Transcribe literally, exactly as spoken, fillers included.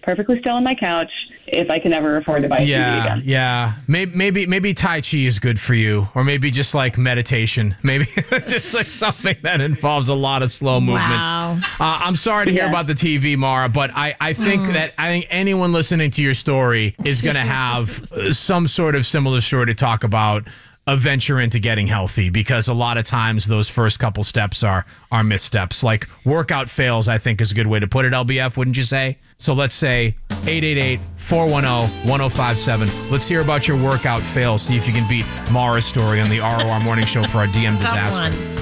perfectly still on my couch if I can ever afford to buy a yeah, T V again. Yeah, maybe, maybe maybe Tai Chi is good for you, or maybe just like meditation. Maybe just like something that involves a lot of slow movements. Wow. Uh, I'm sorry to hear Yeah. about the T V, Mara, but I, I think Mm. that I think anyone listening to your story is going to have uh, some sort of similar story to talk about a venture into getting healthy, because a lot of times those first couple steps are are missteps. Like workout fails, I think is a good way to put it, L B F, wouldn't you say? So let's say eight eight eight, four one zero, one zero five seven. Let's hear about your workout fails. See if you can beat Mara's story on the R O R Morning Show for our D M Tough disaster. one.